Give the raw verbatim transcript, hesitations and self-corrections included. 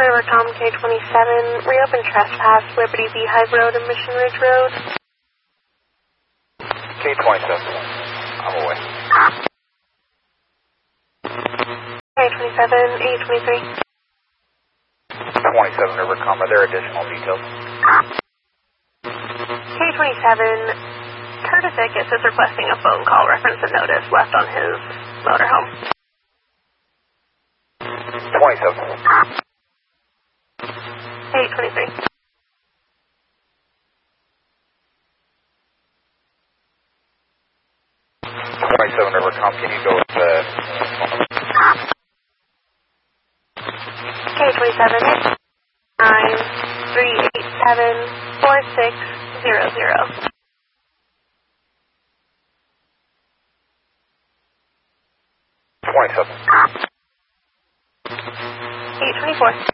Rivercom K twenty-seven, reopen trespass, Liberty Beehive Road and Mission Ridge Road. K twenty-seven, I'm away. K twenty-seven, A twenty-three. twenty-seven Rivercom, are there additional details? K twenty-seven, Curtis Ickes is requesting a phone call reference and notice left on his motorhome. twenty-seven. A twenty-three. twenty-seven Rivercom, can you go with the... K twenty-seven, nine three eight seven four six zero zero. twenty-seven. eight twenty-four.